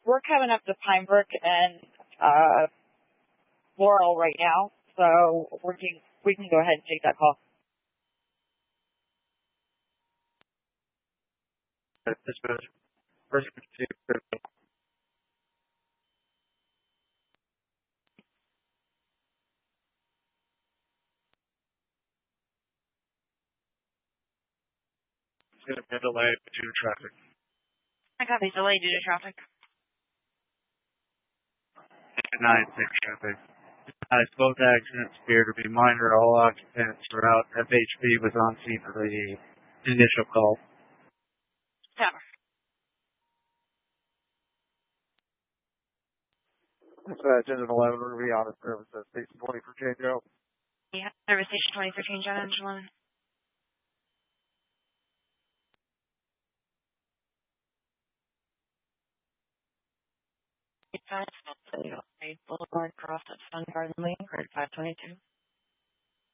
we're coming up to Pinebrook and Laurel right now, so we can go ahead and take that call. First, it's going to be delayed due to traffic. I got me delayed due to traffic. 9-6 traffic. Both accidents appear to be minor. All occupants throughout FHP was on scene for the initial call. Tower. Dispatch engine 11, Ruby, on service at station 20 for Chango. Yeah, service station 20 for change on engine 11. Boulevard crossed at Sun Garden Lane, Route 522.